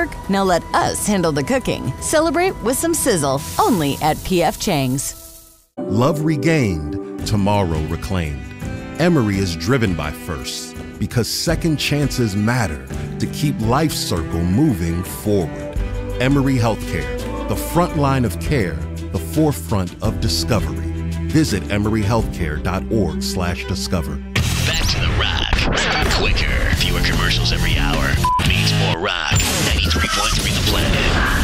work, now let us handle the cooking. Celebrate with some sizzle, only at P.F. Chang's. Love regained, tomorrow reclaimed. Emory is driven by firsts because second chances matter to keep life's circle moving forward. Emory Healthcare, the front line of care, the forefront of discovery. Visit emoryhealthcare.org/discover. Back to the rock. Quicker, fewer commercials every hour. Means more rock. 93.3 The Planet.